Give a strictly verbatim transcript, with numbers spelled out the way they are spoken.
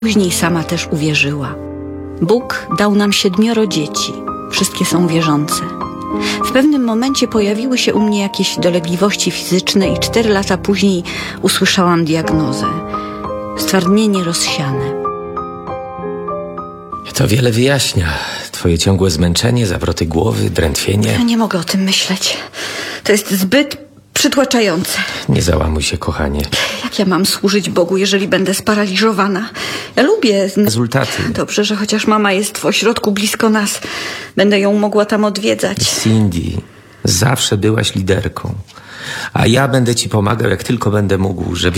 Później sama też uwierzyła. Bóg dał nam siedmioro dzieci. Wszystkie są wierzące. W pewnym momencie pojawiły się u mnie jakieś dolegliwości fizyczne i cztery lata później usłyszałam diagnozę. Stwardnienie rozsiane. To wiele wyjaśnia. Twoje ciągłe zmęczenie, zawroty głowy, drętwienie. Ja nie mogę o tym myśleć. To jest zbyt przytłaczające. Nie załamuj się, kochanie. Jak ja mam służyć Bogu, jeżeli będę sparaliżowana? Ja lubię... Rezultaty. Dobrze, że chociaż mama jest w ośrodku blisko nas. Będę ją mogła tam odwiedzać. Cindy, zawsze byłaś liderką. A ja będę ci pomagał, jak tylko będę mógł, żebyś